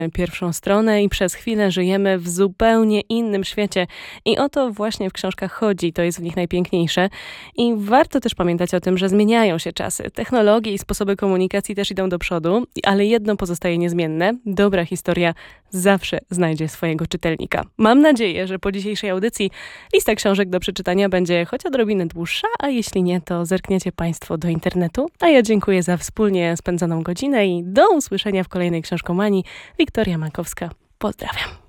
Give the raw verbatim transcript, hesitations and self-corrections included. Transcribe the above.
pierwszą stronę i przez chwilę żyjemy w zupełnie innym świecie. I o to właśnie w książkach chodzi, to jest w nich najpiękniejsze. I warto też pamiętać o tym, że zmieniają się czasy. Technologie i sposoby komunikacji też idą do przodu, ale jedno pozostaje niezmienne. Dobra historia zawsze znajdzie swojego czytelnika. Mam nadzieję, że po dzisiejszej audycji lista książek do przeczytania będzie choć odrobinę dłuższa, a jeśli nie, to zerkniecie Państwo do internetu. A ja dziękuję za wspólnie spędzoną godzinę i do usłyszenia w kolejnej książkomanii. Wiktoria Makowska. Pozdrawiam.